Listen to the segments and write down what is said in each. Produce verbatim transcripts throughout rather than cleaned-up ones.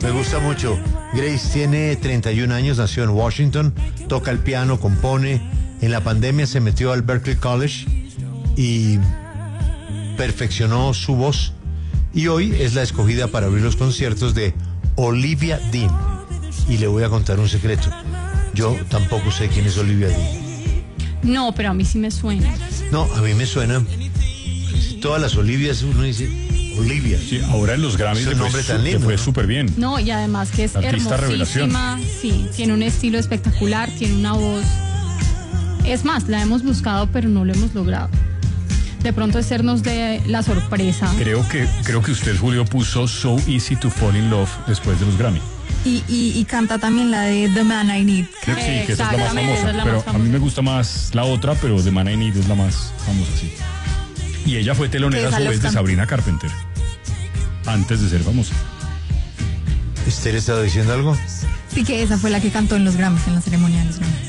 Me gusta mucho. Grace tiene treinta y un años, nació en Washington, toca el piano, compone. En la pandemia se metió al Berklee College y perfeccionó su voz. Y hoy es la escogida para abrir los conciertos de Olivia Dean. Y le voy a contar un secreto. Yo tampoco sé quién es Olivia Dean. No, pero a mí sí me suena. No, a mí me suena. Todas las Olivias, uno dice Olivia. Sí, ahora en los Grammys es un le nombre fue, tan lindo, le fue ¿no? súper bien. No, y además que es Artista hermosísima. revelación. Sí, tiene un estilo espectacular, tiene una voz. Es más, la hemos buscado, pero no lo hemos logrado. De pronto hacernos de la sorpresa. Creo que, creo que usted, Julio, puso So Easy to Fall in Love después de los Grammy. Y, y, y canta también la de The Man I Need. Creo que sí, que esa es la más Exactamente, famosa. esa es la Pero más a mí famosa. me gusta más la otra, pero The Man I Need es la más famosa, sí. Y ella fue telonera Que a esa su los vez de canta. Sabrina Carpenter, antes de ser famosa. ¿Esther estaba diciendo algo? Sí, que esa fue la que cantó en los Grammys, en la ceremonia de los Grammys.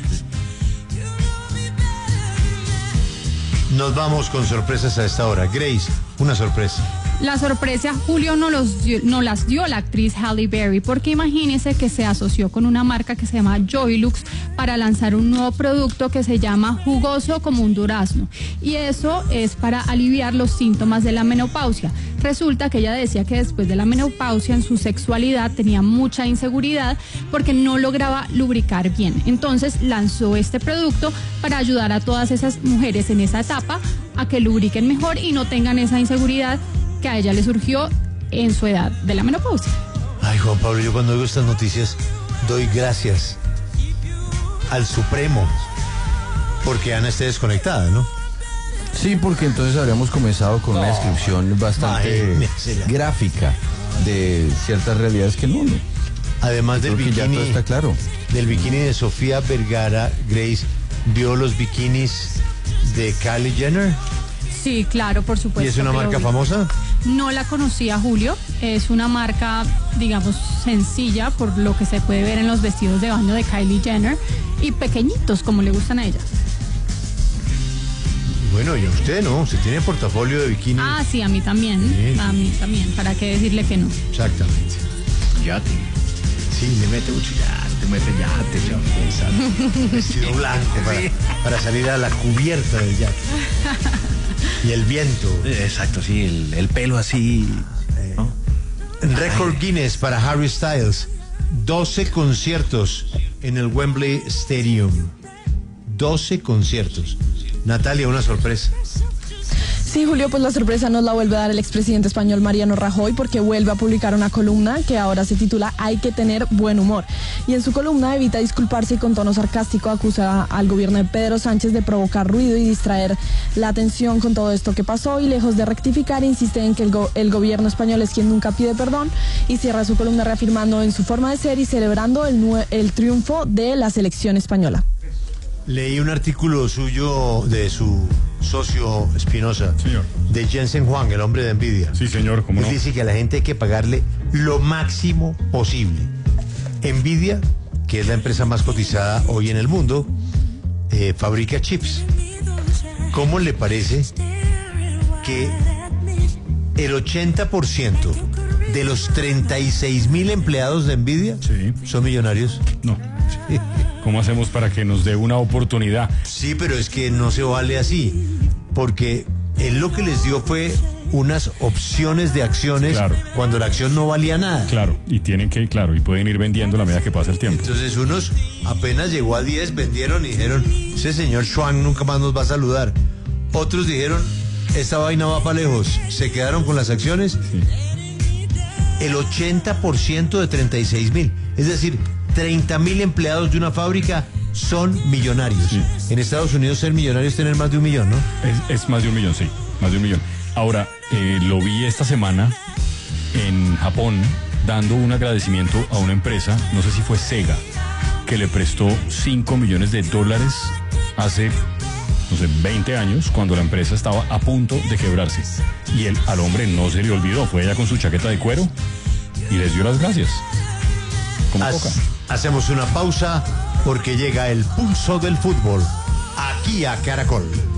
Nos vamos con sorpresas a esta hora. Grace, una sorpresa. La sorpresa, Julio, no, los dio- no las dio la actriz Halle Berry, porque imagínese que se asoció con una marca que se llama Joylux para lanzar un nuevo producto que se llama Jugoso como un durazno. Y eso es para aliviar los síntomas de la menopausia. Resulta que ella decía que después de la menopausia en su sexualidad tenía mucha inseguridad porque no lograba lubricar bien. Entonces lanzó este producto para ayudar a todas esas mujeres en esa etapa a que lubriquen mejor y no tengan esa inseguridad que a ella le surgió en su edad de la menopausia. Ay, Juan Pablo, yo cuando oigo estas noticias doy gracias al Supremo porque Ana esté desconectada, ¿no? Sí, porque entonces habríamos comenzado con una descripción bastante imagínensela. gráfica de ciertas realidades que no, no. Además del Creo que ya bikini, todo está claro. del bikini de Sofía Vergara, Grace vio los bikinis de Kylie Jenner. Sí, claro, por supuesto. ¿Y es una que lo marca vi. famosa? No la conocía, Julio. Es una marca, digamos, sencilla por lo que se puede ver en los vestidos de baño de Kylie Jenner y pequeñitos como le gustan a ella. Bueno, y a usted, ¿no? Usted tiene portafolio de bikini. Ah, sí, a mí también. Sí. A mí también. ¿Para qué decirle que no? Exactamente. Yate. Sí, le mete mucho Te mete yate, ya. vestido blanco para, para salir a la cubierta del yate. Y el viento. Exacto, sí, el, el pelo así. ¿no? Récord Guinness para Harry Styles. doce conciertos en el Wembley Stadium. doce conciertos. Natalia, una sorpresa. Sí, Julio, pues la sorpresa nos la vuelve a dar el expresidente español Mariano Rajoy porque vuelve a publicar una columna que ahora se titula Hay que tener buen humor. Y en su columna evita disculparse y con tono sarcástico acusa al gobierno de Pedro Sánchez de provocar ruido y distraer la atención con todo esto que pasó y lejos de rectificar insiste en que el, go- el gobierno español es quien nunca pide perdón y cierra su columna reafirmando en su forma de ser y celebrando el, nue- el triunfo de la selección española. Leí un artículo suyo de su socio Espinosa, Señor. de Jensen Huang, el hombre de Nvidia. Sí, señor, cómo Él no. dice que a la gente hay que pagarle lo máximo posible. Nvidia, que es la empresa más cotizada hoy en el mundo, eh, fabrica chips. ¿Cómo le parece que el ochenta por ciento de los treinta y seis mil empleados de Nvidia Sí. son millonarios? No. ¿Cómo hacemos para que nos dé una oportunidad? Sí, pero es que no se vale así, porque él lo que les dio fue unas opciones de acciones Claro. cuando la acción no valía nada. Claro, y tienen que, claro, y pueden ir vendiendo a la medida que pasa el tiempo. Entonces unos apenas llegó a diez, vendieron y dijeron, ese señor Schwang nunca más nos va a saludar. Otros dijeron, esta vaina va para lejos, se quedaron con las acciones. Sí. El ochenta por ciento de treinta y seis mil, es decir, treinta mil empleados de una fábrica son millonarios. Sí. En Estados Unidos ser millonario es tener más de un millón, ¿no? Es, es más de un millón, sí, más de un millón. Ahora, eh, lo vi esta semana en Japón dando un agradecimiento a una empresa, no sé si fue Sega, que le prestó cinco millones de dólares hace, no sé, veinte años, cuando la empresa estaba a punto de quebrarse. Y él, al hombre no se le olvidó, fue allá con su chaqueta de cuero y les dio las gracias. Como Haz- toca. hacemos una pausa porque llega el pulso del fútbol aquí a Caracol.